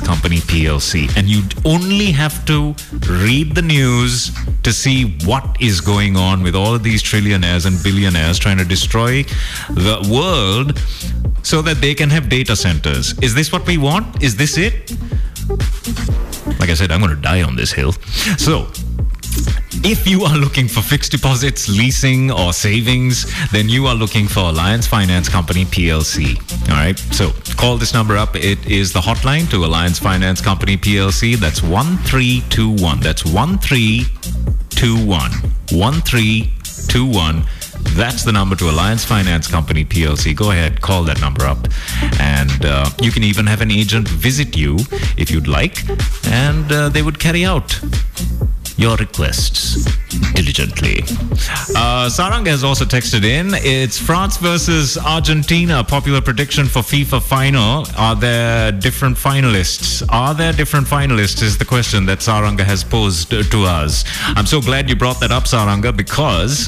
Company PLC. And you only have to read the news to see what is going on with all of these trillionaires and billionaires trying to destroy the world so that they can have data centers. Is this what we want? Is this it? Like I said, I'm going to die on this hill. So, if you are looking for fixed deposits, leasing, or savings, then you are looking for Alliance Finance Company PLC. All right. So call this number up. It is the hotline to Alliance Finance Company PLC. That's 1321. That's 1321. 1321. That's the number to Alliance Finance Company PLC. Go ahead, call that number up. And you can even have an agent visit you if you'd like. And they would carry out your requests diligently. Saranga has also texted in. It's France versus Argentina. Popular prediction for FIFA final. Are there different finalists? Are there different finalists is the question that Saranga has posed to us. I'm so glad you brought that up, Saranga, because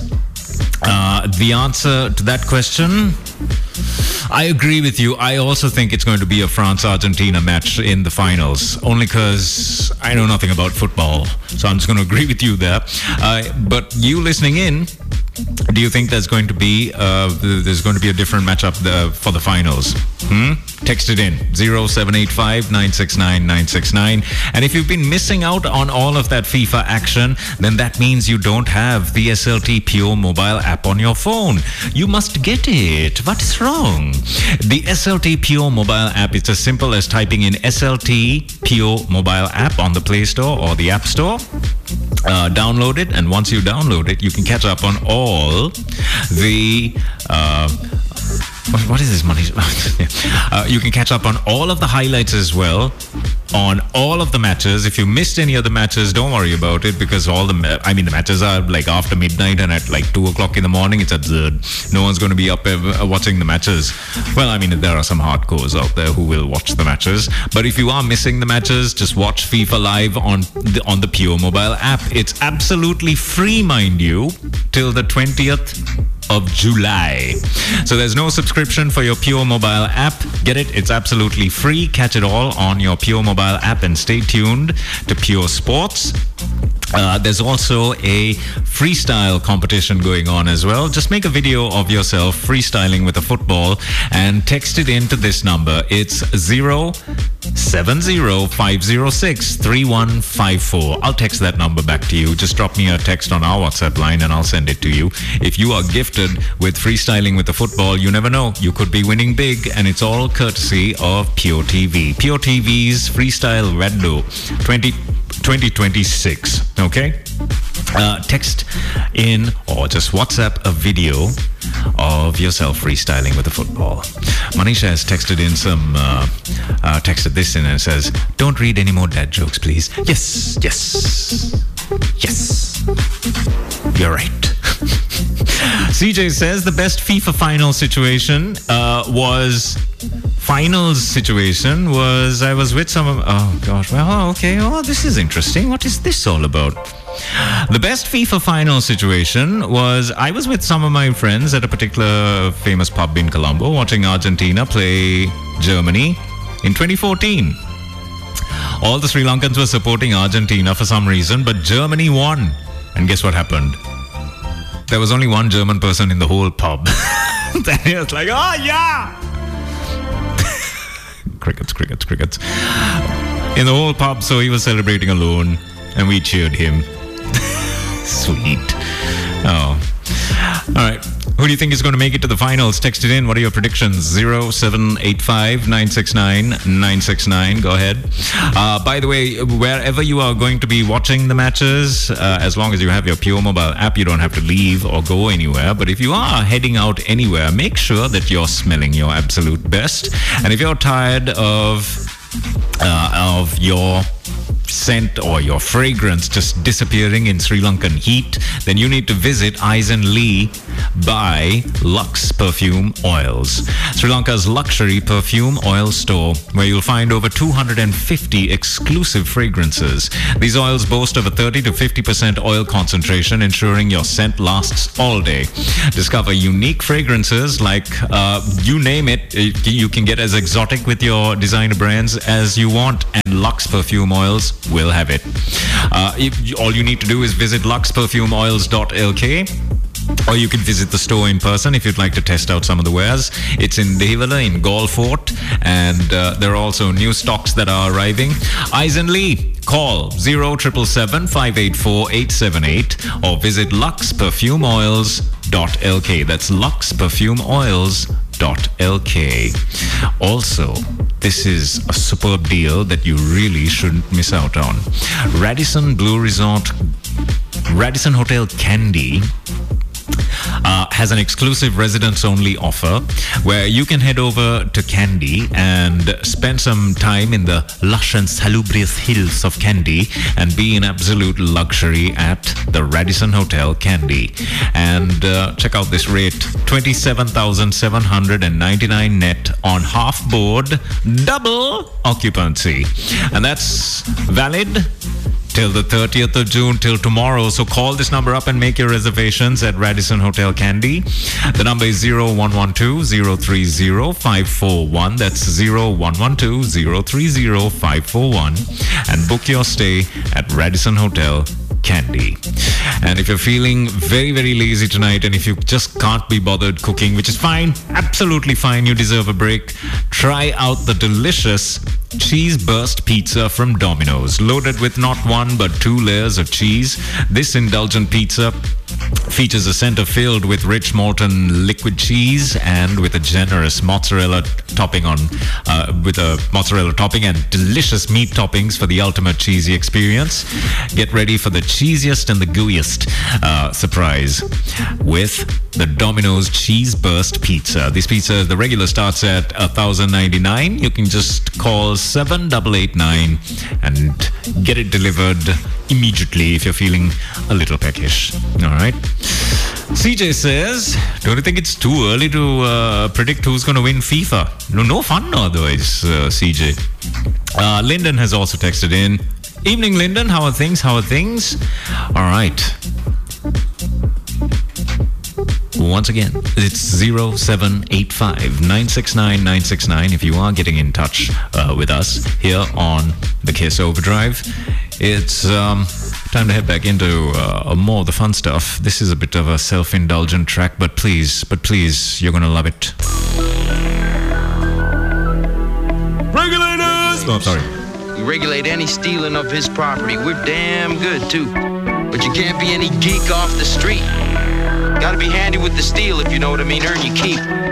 the answer to that question, I agree with you. I also think it's going to be a France-Argentina match in the finals, only because I know nothing about football. So I'm just going to agree with you there. But you listening in, do you think there's going to be a different matchup for the finals? Text it in 0785 969 969. And if you've been missing out on all of that FIFA action, then that means you don't have the SLT Pure mobile app on your phone. You must get it. What is wrong? The SLT Pure mobile app is as simple as typing in SLT Pure mobile app on the Play Store or the App Store. Download it, and once you download it, you can catch up on all the what is this money? You can catch up on all of the highlights as well, on all of the matches. If you missed any of the matches, don't worry about it, because the matches are like after midnight and at like 2 o'clock in the morning. It's absurd. No one's going to be up watching the matches. Well, I mean, there are some hardcores out there who will watch the matches. But if you are missing the matches, just watch FIFA Live on the Pure mobile app. It's absolutely free, mind you, till the 20th of July. So there's no subscription for your Pure mobile app. Get it? It's absolutely free. Catch it all on your Pure mobile app, and stay tuned to Pure Sports. There's also a freestyle competition going on as well. Just make a video of yourself freestyling with a football and text it into this number. It's 070-506-3154. I'll text that number back to you. Just drop me a text on our WhatsApp line and I'll send it to you. If you are gifted with freestyling with the football, you never know. You could be winning big, and it's all courtesy of Pure TV. Pure TV's Freestyle Window 2026. Okay? Text in or just WhatsApp a video of yourself freestyling with a football. Manisha has texted this in and says, don't read any more dad jokes, please. Yes. You're right. CJ says the best FIFA finals situation was I was with some of... Oh, gosh. Well, okay. Oh, this is interesting. What is this all about? The best FIFA final situation was I was with some of my friends at a particular famous pub in Colombo watching Argentina play Germany in 2014. All the Sri Lankans were supporting Argentina for some reason, but Germany won. And guess what happened? There was only one German person in the whole pub. Then he was like, oh, yeah! Crickets. In the whole pub, so he was celebrating alone, and we cheered him. Sweet. Oh. All right. Who do you think is going to make it to the finals? Text it in. What are your predictions? 0785 969 969. Go ahead. By the way, wherever you are going to be watching the matches, as long as you have your Pure mobile app, you don't have to leave or go anywhere. But if you are heading out anywhere, make sure that you're smelling your absolute best. And if you're tired of your scent or your fragrance just disappearing in Sri Lankan heat, then you need to visit Eisen Lee by Lux Perfume Oils, Sri Lanka's luxury perfume oil store, where you'll find over 250 exclusive fragrances. These oils boast of a 30 to 50% oil concentration, ensuring your scent lasts all day. Discover unique fragrances like you name it. You can get as exotic with your designer brands as you want, and Lux Perfume Oils will have it. All you need to do is visit luxperfumeoils.lk. Or you can visit the store in person if you'd like to test out some of the wares. It's in Devala, in Galfort, and there are also new stocks that are arriving. Eisenlee, call 0777 584 878 or visit luxperfumeoils.lk. That's luxperfumeoils.lk. Also, this is a superb deal that you really shouldn't miss out on. Radisson Blue Resort, Radisson Hotel Kandy has an exclusive residents-only offer where you can head over to Kandy and spend some time in the lush and salubrious hills of Kandy and be in absolute luxury at the Radisson Hotel Kandy. And check out this rate, 27,799 net on half board, double occupancy. And that's valid till the 30th of June, till tomorrow. So call this number up and make your reservations at Radisson Hotel Kandy. The number is 0112-030-541. That's 0112-030-541. And book your stay at Radisson Hotel Kandy. And if you're feeling very, very lazy tonight and if you just can't be bothered cooking, which is fine, absolutely fine, you deserve a break, try out the delicious cheese burst pizza from Domino's. Loaded with not one but 2 layers of cheese, this indulgent pizza features a center filled with rich molten liquid cheese and with a generous mozzarella topping with a mozzarella topping and delicious meat toppings for the ultimate cheesy experience. Get ready for the cheesiest and the gooeyest surprise with the Domino's Cheese Burst Pizza. This pizza, the regular starts at $1,099. You can just call 7889 and get it delivered immediately if you're feeling a little peckish. All right. CJ says, don't you think it's too early to predict who's going to win FIFA? No fun otherwise, CJ. Lyndon has also texted in. Evening, Lyndon. How are things? All right. Once again, it's 0785 969 969 if you are getting in touch with us here on the Kiss Overdrive. It's time to head back into more of the fun stuff. This is a bit of a self-indulgent track, but please, you're going to love it. Regulators! Oh, I'm sorry. We regulate any stealing of his property. We're damn good, too. But you can't be any geek off the street. Gotta be handy with the steel, if you know what I mean. Earn your keep.